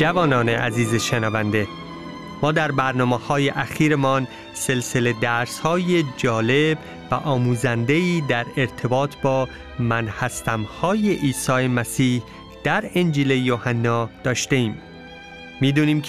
جوانان عزیز شنونده، ما در برنامه‌های اخیرمان سلسله درس‌های جالب و آموزنده‌ای در ارتباط با من هستم‌های عیسی مسیح در انجیل یوحنا داشتیم. می‌دونیم